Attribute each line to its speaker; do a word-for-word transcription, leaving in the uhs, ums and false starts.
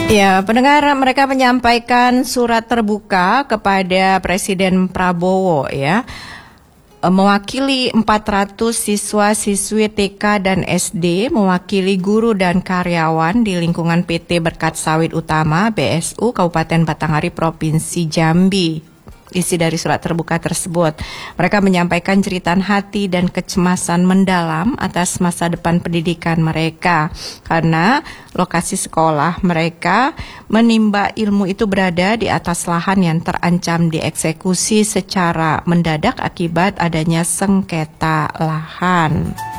Speaker 1: Ya, pendengar, mereka menyampaikan surat terbuka kepada Presiden Prabowo ya. Mewakili empat ratus siswa-siswi T K dan S D, mewakili guru dan karyawan di lingkungan P T Berkat Sawit Utama B S U Kabupaten Batanghari Provinsi Jambi. Isi dari surat terbuka tersebut, mereka menyampaikan jeritan hati dan kecemasan mendalam atas masa depan pendidikan mereka karena lokasi sekolah mereka menimba ilmu itu berada di atas lahan yang terancam dieksekusi secara mendadak akibat adanya sengketa lahan.